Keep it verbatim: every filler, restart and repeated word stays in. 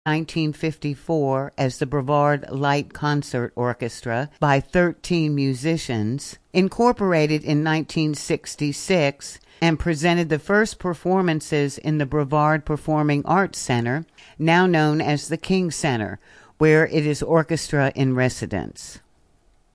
nineteen fifty-four as the Brevard Light Concert Orchestra by thirteen musicians, incorporated in nineteen sixty-six, and presented the first performances in the Brevard Performing Arts Center, now known as the King Center, where it is orchestra in residence.